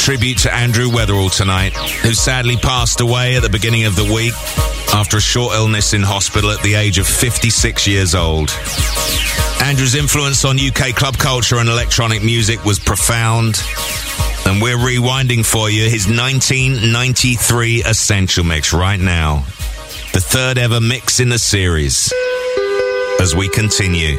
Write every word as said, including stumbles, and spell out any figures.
tribute to Andrew Weatherall tonight, who sadly passed away at the beginning of the week after a short illness in hospital at the age of fifty-six years old. Andrew's influence on U K club culture and electronic music was profound, and we're rewinding for you his nineteen ninety-three Essential Mix right now, the third ever mix in the series, as we continue.